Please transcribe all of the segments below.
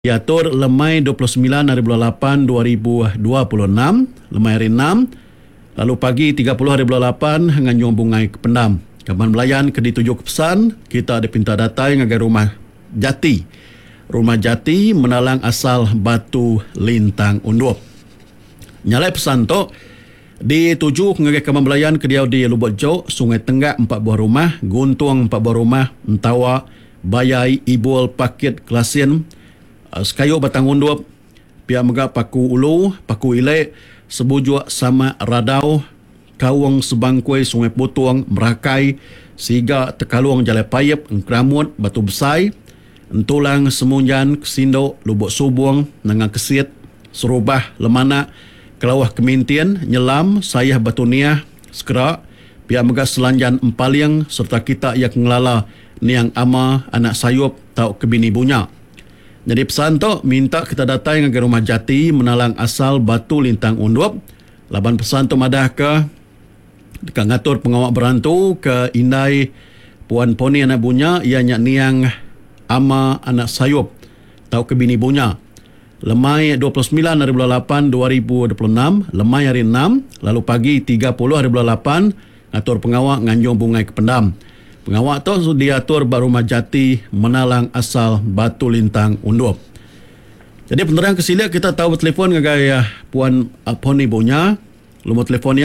diatur lemai 29 hari bulan 8 2026, lemai hari 6, lalu pagi 30 hari bulan 8 dengan nyumbungai ke pendam. Kaban Melayan ke dituju ke pesan, kita ada pinta datai ngagai rumah Jati. Rumah Jati menalang asal Batu Lintang Undup. Nyalai pesan tu dituju ngagai Kaban Melayan ke dia di Lubuk Jok, Sungai Tenggak 4 buah rumah, Guntung 4 buah rumah, Entawa, Bayai, Ibul, Pakit, Kelasin, Sekayu Batang Undup, Pihak Megak Paku Ulu, Paku Ilek, Sebujuk Sama Radau, Kawung Sebangkui, Sungai Putuang, Merakai, Siga Tekalung, Jalai Payep, Engkramut, Batu Besai, Entulang, Semunjan, Kesindo, Lubuk Subuang, Nangang Kesit, Serubah, Lemana, Kelawah Kemintian, Nyelam, Sayah Batu Niah, Sekerak, Pihak Megak Selanjan Empaliang, serta kita yang ngelala Niang Ama, Anak Sayup, Tau Kebini Bunya. Jadi pesan tu minta kita datang ke rumah Jati menalang asal Batu Lintang Undup. Laban pesan tu madah ke dekat ngatur pengawak berantu ke Indai Puan Poni anak bunya ianya Niang Ama Anak Sayup Tau Kebini Bunya. Lemai 29 hari bulan 8 2026, lemai hari 6, lalu pagi 30 hari bulan 8 ngatur pengawak nganjung bungai ke pendam. Pengawak tu diatur Rumah Jati menalang asal Batu Lintang Undup. Jadi penerang kesilia kita tahu telefon ngagai Puan Poni Bunya. Nombor telefonnya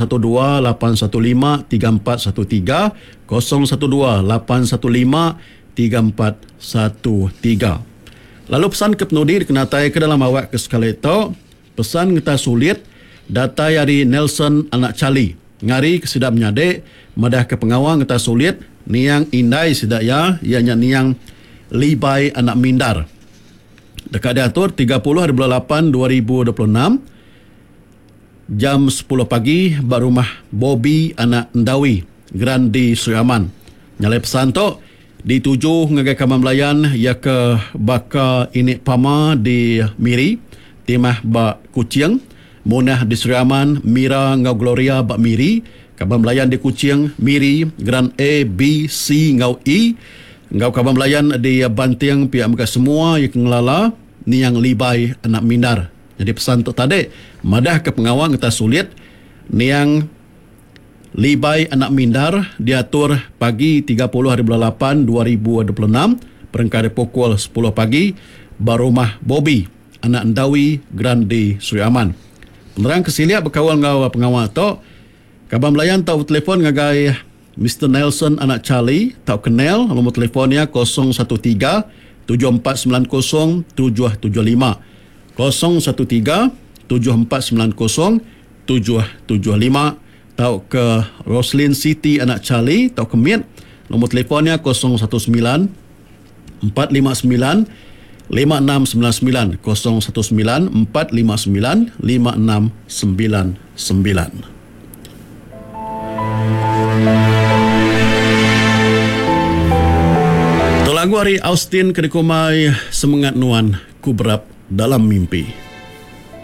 012-815-3413, 012-815-3413. Lalu pesan ke penudi dikenatai ke dalam awak ke sekali itu, pesan kita sulit datai dari Nelson Anak Cali. Ngari kesidap menyadek, madah ke pengawang kita sulit, Niang Indai sidak ya, ianya Niang Libai Anak Mindar. Dekat diatur 30 hari bulan 8 2026, jam 10 pagi, barumah Bobby Anak Ndawi, Grandi Suriaman. Nyalai pesan tu, dituju ngagai Kaban Melayan, ya ke baka Inik Pama di Miri, Timah Bak Kucing, Munah di Suriaman, Mira Ngau Gloria Bak Miri, Kaban Melayan di Kucing, Miri, Gran A, B, C, Ngau I, Ngau Kaban Melayan di Bantiang, pihak mereka semua yang ngelala, Niang Libai Anak Mindar. Jadi pesan tu tadi, madah ke pengawang kita sulit, Niang Libai Anak Mindar diatur pagi 30 hari bulan 8 2026, perengkari pukul 10 pagi, barumah Bobby Anak Ndawi, Grandi Suriaman. Penerang kesilia berkawal ngau pengawal tu, Kaban Melayan tahu telefon ngagai Mr. Nelson Anak Charlie, tahu kenal, nombor telefonnya 013-7490-775, 013-7490-775. Tahu ke Roslyn Siti Anak Charlie, tahu ke Miet, nombor telefonnya 019-459-5699, 019-459-5699. Lagu hari Austin Kedikumai Semangat Nuan Kuberap Dalam Mimpi.